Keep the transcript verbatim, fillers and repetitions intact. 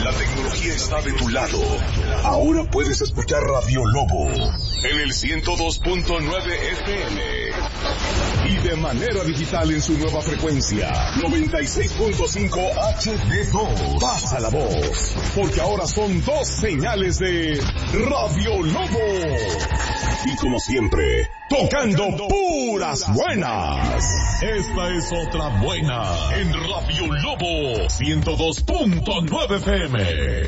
la tecnología está de tu lado. Ahora puedes escuchar Radio Lobo en el ciento dos punto nueve F M y de manera digital en su nueva frecuencia noventa y seis punto cinco H D dos. Pasa la voz, porque ahora son dos señales de Radio Lobo. Y como siempre, tocando puras buenas. Esta es otra buena en Radio Lobo ciento dos punto nueve F M.